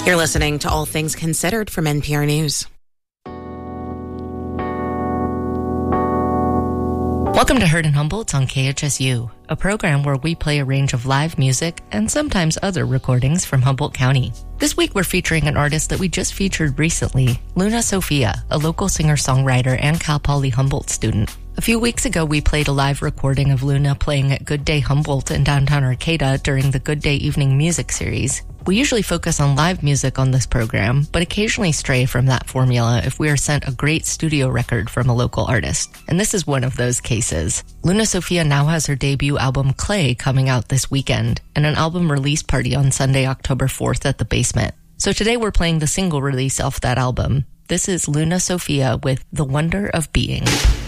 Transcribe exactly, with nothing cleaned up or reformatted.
You're listening to All Things Considered from N P R News. Welcome to Heard in Humboldt on K H S U, a program where we play a range of live music and sometimes other recordings from Humboldt County. This week we're featuring an artist that we just featured recently, Luna Sophia, a local singer-songwriter and Cal Poly Humboldt student. A few weeks ago, we played a live recording of Luna playing at Good Day Humboldt in downtown Arcata during the Good Day Evening Music Series. We usually focus on live music on this program, but occasionally stray from that formula if we are sent a great studio record from a local artist. And this is one of those cases. Luna Sophia now has her debut album Clay coming out this weekend, and an album release party on Sunday, October fourth at the Basement. So today we're playing the single release off that album. This is Luna Sophia with The Wonder of Being.